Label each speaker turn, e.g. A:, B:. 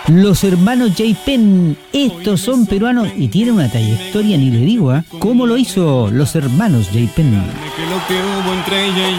A: Los hermanos J. Penn, estos son peruanos y tienen una trayectoria, ni le digo, ¿eh? ¿Cómo lo hizo los hermanos J. Penn?
B: Que lo que hubo entre ella y